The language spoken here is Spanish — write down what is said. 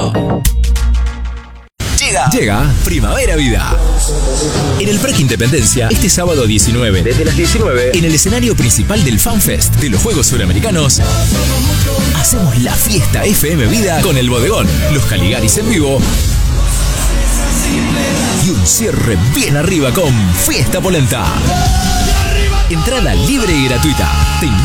Llega Primavera Vida. En el Parque Independencia, este sábado 19, desde las 19, en el escenario principal del FanFest de los Juegos Suramericanos, hacemos la fiesta FM Vida con el Bodegón, los Caligaris en vivo y un cierre bien arriba con Fiesta Polenta. Entrada libre y gratuita.